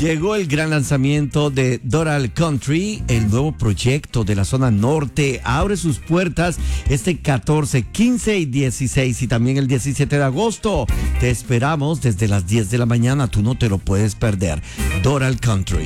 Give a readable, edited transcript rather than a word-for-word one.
Llegó el gran lanzamiento de Doral Country, el nuevo proyecto de la zona norte. Abre sus puertas este 14, 15 y 16 y también el 17 de agosto. Te esperamos desde las 10 de la mañana. Tú no te lo puedes perder. Doral Country.